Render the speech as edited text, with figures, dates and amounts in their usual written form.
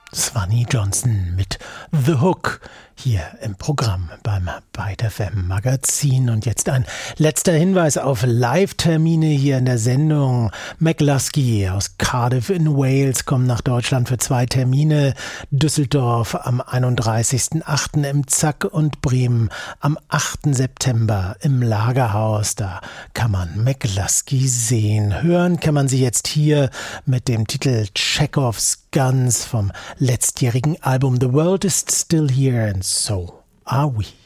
Swanee Johnson mit The Hook hier im Programm beim Byte FM Magazin. Und jetzt ein letzter Hinweis auf Live-Termine hier in der Sendung. McLusky aus Cardiff in Wales kommt nach Deutschland für 2 Termine. Düsseldorf am 31.08. im Zack und Bremen am 8. September im Lagerhaus. Da kann man McLusky sehen. Hören kann man sie jetzt hier mit dem Titel Chekhovs Guns vom letztjährigen Album The World is Still Here and So Are We.